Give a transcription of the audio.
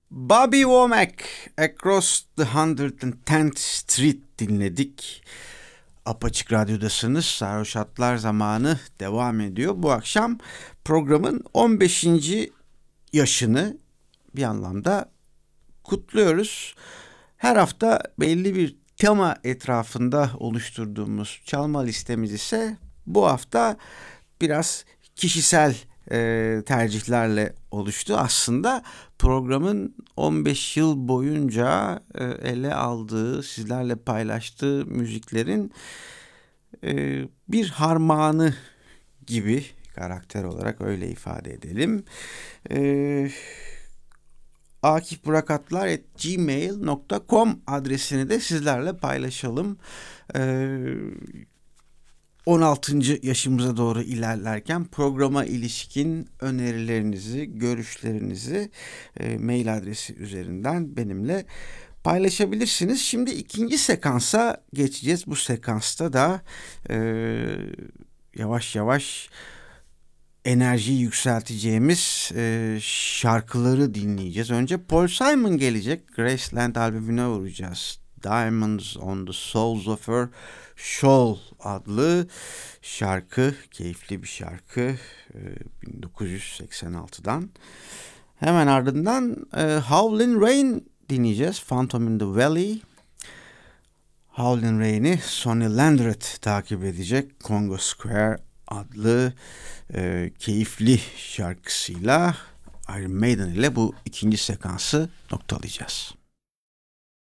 Bobby Womack, Across the 110th Street dinledik. Apaçık Radyo'dasınız. Sarhoş Atlar zamanı devam ediyor. Bu akşam programın 15. yaşını bir anlamda kutluyoruz. Her hafta belli bir tema etrafında oluşturduğumuz çalma listemiz ise bu hafta biraz kişisel tercihlerle oluştu. Aslında programın 15 yıl boyunca ele aldığı, sizlerle paylaştığı müziklerin bir harmanı gibi, karakter olarak öyle ifade edelim. akifburakatlar@gmail.com adresini de sizlerle paylaşalım. 16. yaşımıza doğru ilerlerken programa ilişkin önerilerinizi, görüşlerinizi mail adresi üzerinden benimle paylaşabilirsiniz. Şimdi ikinci sekansa geçeceğiz. Bu sekansta da yavaş yavaş enerjiyi yükselteceğimiz şarkıları dinleyeceğiz. Önce Paul Simon gelecek. Graceland albümüne vuracağız. Diamonds on the Soles of Her Shoal adlı şarkı, keyifli bir şarkı, 1986'dan. Hemen ardından Howlin' Rain dinleyeceğiz. Phantom in the Valley. Howlin' Rain'i Sonny Landreth takip edecek. Congo Square adlı keyifli şarkısıyla Iron Maiden ile bu ikinci sekansı noktalayacağız.